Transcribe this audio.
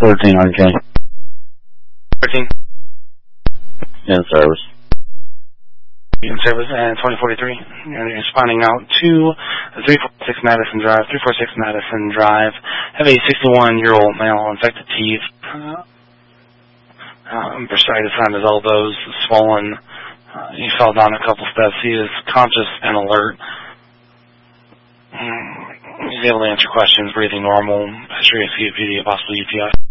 13 RJ. 13. In service. In service and 2043. You're responding out to 346 Madison Drive. 346 Madison Drive. Have a 61-year-old male, infected teeth, bursitis on his elbows, swollen. He fell down a couple steps. He is conscious and alert. He's able to answer questions, breathing normal, history of COPD, possible UTI.